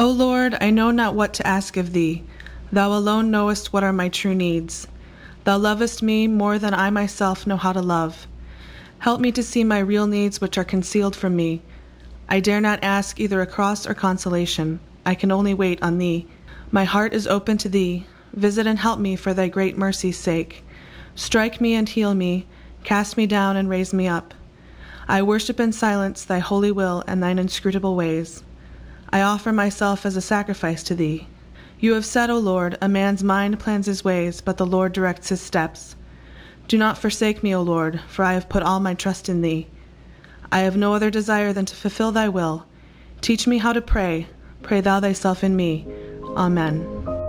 O Lord, I know not what to ask of thee. Thou alone knowest what are my true needs. Thou lovest me more than I myself know how to love. Help me to see my real needs which are concealed from me. I dare not ask either a cross or consolation. I can only wait on thee. My heart is open to thee. Visit and help me for thy great mercy's sake. Strike me and heal me. Cast me down and raise me up. I worship in silence thy holy will and thine inscrutable ways. I offer myself as a sacrifice to thee. You have said, O Lord, a man's mind plans his ways, but the Lord directs his steps. Do not forsake me, O Lord, for I have put all my trust in thee. I have no other desire than to fulfill thy will. Teach me how to pray. Pray thou thyself in me. Amen.